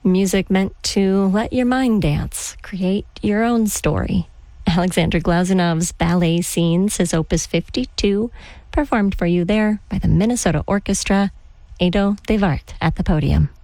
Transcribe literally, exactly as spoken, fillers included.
Music meant to let your mind dance, create your own story. Alexander Glazounov's Ballet Scenes, his Opus fifty-two, performed for you there by the Minnesota Orchestra. Edo de Wart at the podium.